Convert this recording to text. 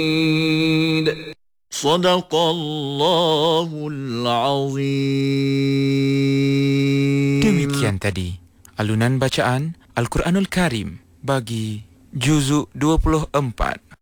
Sadaqallahul Azim. Demikian tadi alunan bacaan Al-Quranul Karim bagi juzuk 24.